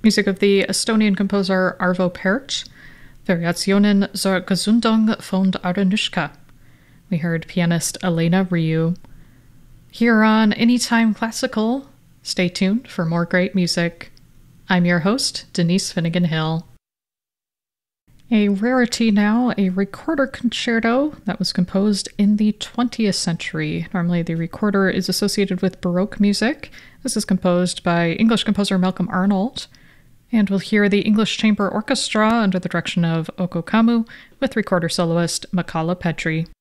Music of the Estonian composer Arvo Pärt, Variationen zur Gesundung von Arenushka. We heard pianist Elena Ryu. Here on Anytime Classical, stay tuned for more great music. I'm your host, Denise Finnegan Hill. A rarity now, a recorder concerto that was composed in the 20th century. Normally the recorder is associated with Baroque music. This is composed by English composer Malcolm Arnold. And we'll hear the English Chamber Orchestra under the direction of Oko Kamu with recorder soloist Michala Petri.